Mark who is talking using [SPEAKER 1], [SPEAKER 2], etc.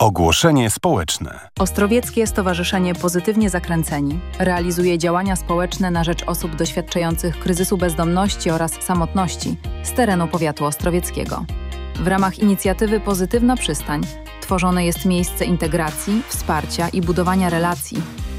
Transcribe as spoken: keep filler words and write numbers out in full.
[SPEAKER 1] Ogłoszenie społeczne.
[SPEAKER 2] Ostrowieckie Stowarzyszenie Pozytywnie Zakręceni realizuje działania społeczne na rzecz osób doświadczających kryzysu bezdomności oraz samotności z terenu powiatu ostrowieckiego. W ramach inicjatywy Pozytywna Przystań tworzone jest miejsce integracji, wsparcia i budowania relacji